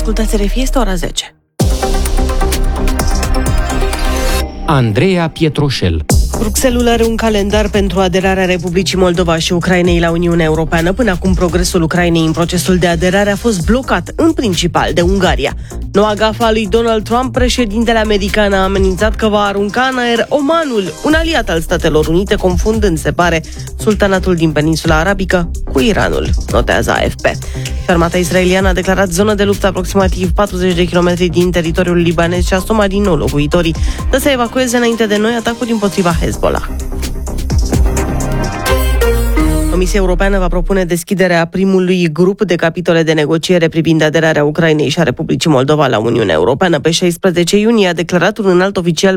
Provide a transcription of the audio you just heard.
Ascultați RFI, este ora 10. Andreea Pietroșel. Bruxelles are un calendar pentru aderarea Republicii Moldova și Ucrainei la Uniunea Europeană. Până acum, progresul Ucrainei în procesul de aderare a fost blocat, în principal, de Ungaria. Noua gafă a lui Donald Trump, președintele american, a amenințat că va arunca în aer Omanul, un aliat al Statelor Unite, confundând, se pare, sultanatul din Peninsula Arabică cu Iranul, notează AFP. Armata israeliană a declarat zonă de luptă aproximativ 40 de kilometri din teritoriul libanez și a somat din nou locuitorii să evacueze înainte de noi atacuri împotriva Hezbollah. Comisia Europeană va propune deschiderea primului grup de capitole de negociere privind aderarea Ucrainei și a Republicii Moldova la Uniunea Europeană. Pe 16 iunie a declarat un înalt oficial